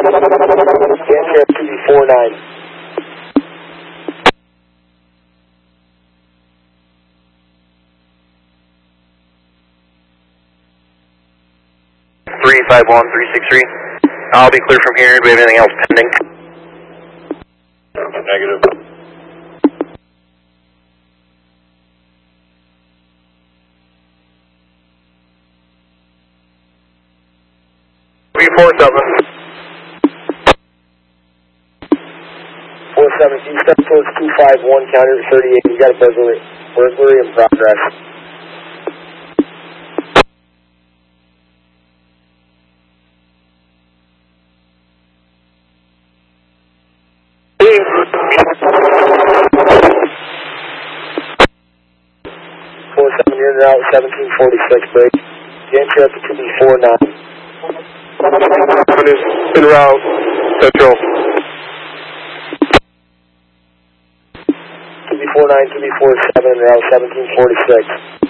Jan 2B49. 351363. I'll be clear from here. Do we have anything else pending? Negative. B47. 417, step towards 251, counter 38. You got a burglary in progress. You're in route 1746, break. Gantry up to 2B49. En route, Central. 2B49, 2B47, route 1746.